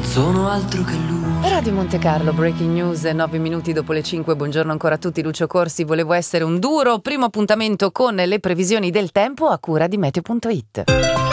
sono altro che lui. Radio Monte Carlo, breaking news, 9 minuti dopo le 5. Buongiorno ancora a tutti. Lucio Corsi. Volevo essere un duro primo appuntamento con le previsioni del tempo a cura di Meteo.it.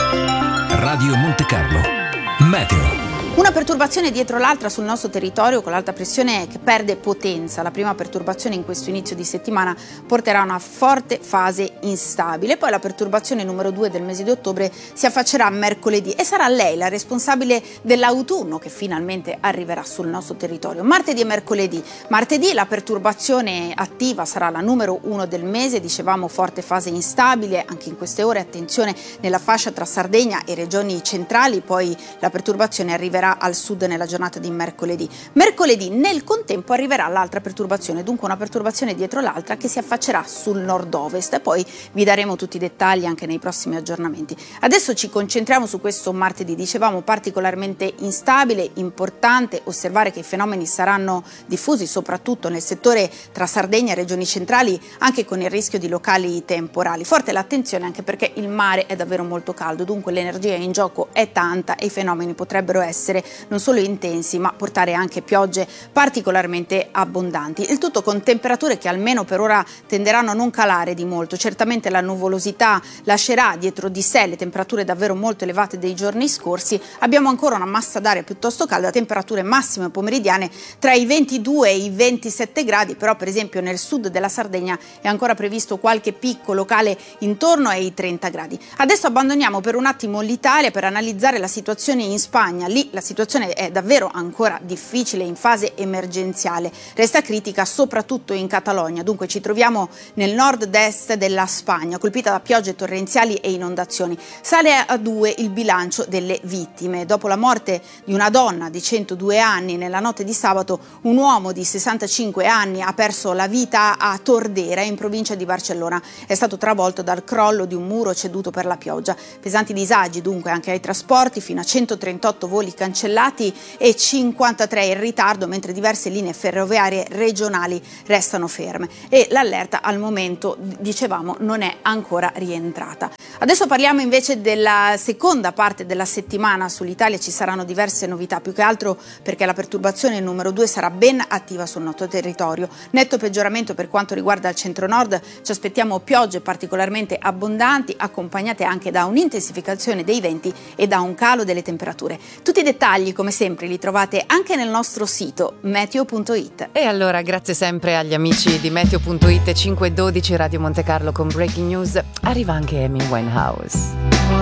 Radio Monte Carlo, Meteo. Una perturbazione dietro l'altra sul nostro territorio, con l'alta pressione che perde potenza. La prima perturbazione in questo inizio di settimana porterà a una forte fase instabile. Poi la perturbazione numero 2 del mese di ottobre si affaccerà mercoledì e sarà lei la responsabile dell'autunno che finalmente arriverà sul nostro territorio. Martedì e mercoledì. Martedì la perturbazione attiva sarà la numero 1 del mese, dicevamo forte fase instabile, anche in queste ore attenzione nella fascia tra Sardegna e regioni centrali, poi la perturbazione arriverà al sud nella giornata di mercoledì. Mercoledì nel contempo arriverà l'altra perturbazione, dunque una perturbazione dietro l'altra che si affaccerà sul nord-ovest e poi vi daremo tutti i dettagli anche nei prossimi aggiornamenti. Adesso ci concentriamo su questo martedì, dicevamo particolarmente instabile, importante osservare che i fenomeni saranno diffusi soprattutto nel settore tra Sardegna e regioni centrali, anche con il rischio di locali temporali. Forte l'attenzione anche perché il mare è davvero molto caldo, dunque l'energia in gioco è tanta e i fenomeni potrebbero essere non solo intensi ma portare anche piogge particolarmente abbondanti. Il tutto con temperature che almeno per ora tenderanno a non calare di molto. Certamente la nuvolosità lascerà dietro di sé le temperature davvero molto elevate dei giorni scorsi. Abbiamo ancora una massa d'aria piuttosto calda, temperature massime pomeridiane tra i 22 e i 27 gradi, però per esempio nel sud della Sardegna è ancora previsto qualche picco locale intorno ai 30 gradi. Adesso abbandoniamo per un attimo l'Italia per analizzare la situazione in Spagna. Lì la situazione è davvero ancora difficile, in fase emergenziale, resta critica soprattutto in Catalogna, dunque ci troviamo nel nord-est della Spagna, colpita da piogge torrenziali e inondazioni. Sale a 2 il bilancio delle vittime. Dopo la morte di una donna di 102 anni nella notte di sabato, un uomo di 65 anni ha perso la vita a Tordera, in provincia di Barcellona. È stato travolto dal crollo di un muro ceduto per la pioggia. Pesanti disagi dunque anche ai trasporti, fino a 138 voli cancellati e 53 in ritardo, mentre diverse linee ferroviarie regionali restano ferme e l'allerta al momento, dicevamo, non è ancora rientrata. Adesso parliamo invece della seconda parte della settimana. Sull'Italia ci saranno diverse novità, più che altro perché la perturbazione numero 2 sarà ben attiva sul nostro territorio. Netto peggioramento per quanto riguarda il centro-nord, ci aspettiamo piogge particolarmente abbondanti, accompagnate anche da un'intensificazione dei venti e da un calo delle temperature. Tutti i dettagli, come sempre, li trovate anche nel nostro sito meteo.it. E allora, grazie sempre agli amici di Meteo.it. 5:12 Radio Monte Carlo con Breaking News. Arriva anche Amy Winehouse.